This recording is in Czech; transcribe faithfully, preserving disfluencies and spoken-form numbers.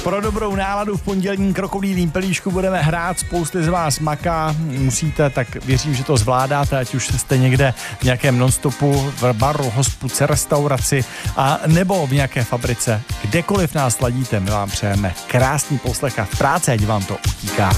Pro dobrou náladu v pondělním krokodýlím pelíšku budeme hrát, spousty z vás maká, musíte, tak věřím, že to zvládáte, ať už jste někde v nějakém nonstopu, v baru, hospodce, restauraci a nebo v nějaké fabrice. Kdekoliv nás ladíte, my vám přejeme krásný poslech a v práci, ať vám to utíká.